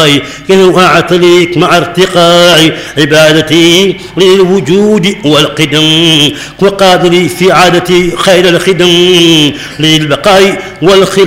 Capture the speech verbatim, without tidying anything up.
البقاء كانوا أعتليك مع ارتقاء عبادتي للوجود والقدم وقادري في عادتي خير الخدم للبقاء والخلق